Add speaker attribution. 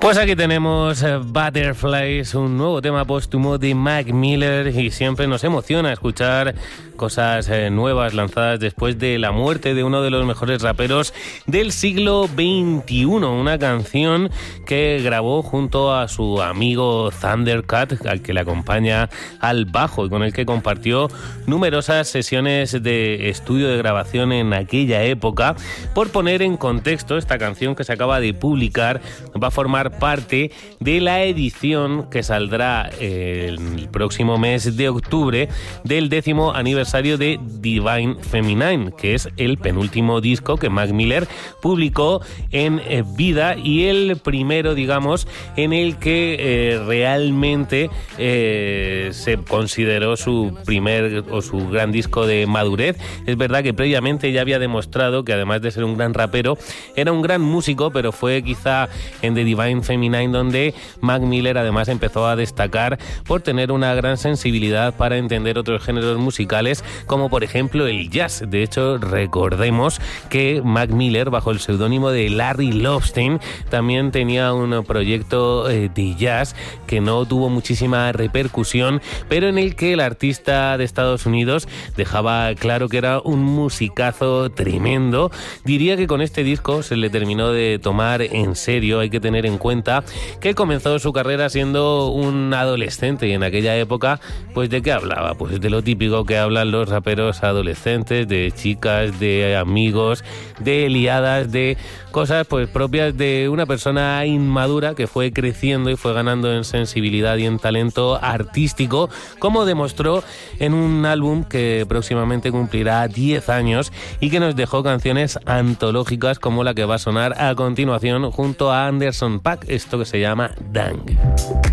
Speaker 1: Pues aquí tenemos Butterflies, un nuevo tema póstumo de Mac Miller, y siempre nos emociona escuchar cosas nuevas lanzadas después de la muerte de uno de los mejores raperos del siglo XXI. Una canción que grabó junto a su amigo Thundercat, al que le acompaña al bajo y con el que compartió numerosas sesiones de estudio de grabación en aquella época. Por poner en contexto, esta canción que se acaba de publicar va a formar parte de la edición que saldrá el próximo mes de octubre del 10º aniversario de Divine Feminine, que es el penúltimo disco que Mac Miller publicó en vida y el primero, digamos, en el que realmente se consideró su primer o su gran disco de madurez. Es verdad que previamente ya había demostrado que, además de ser un gran rapero, era un gran músico, pero fue quizá en The Divine Feminine donde Mac Miller además empezó a destacar por tener una gran sensibilidad para entender otros géneros musicales, como por ejemplo el jazz. De hecho, recordemos que Mac Miller, bajo el seudónimo de Larry Lovestein, también tenía un proyecto de jazz que no tuvo muchísima repercusión, pero en el que el artista de Estados Unidos dejaba claro que era un musicazo tremendo. Diría que con este disco se le terminó de tomar en serio. Hay que tener en cuenta que comenzó su carrera siendo un adolescente, y en aquella época, pues ¿de qué hablaba? Pues de lo típico que hablan los raperos adolescentes, de chicas, de amigos, de liadas, de cosas pues propias de una persona inmadura que fue creciendo y fue ganando en sensibilidad y en talento artístico, como demostró en un álbum que próximamente cumplirá 10 años y que nos dejó canciones antológicas como la que va a sonar a continuación junto a Anderson .Paak, esto que se llama Dang.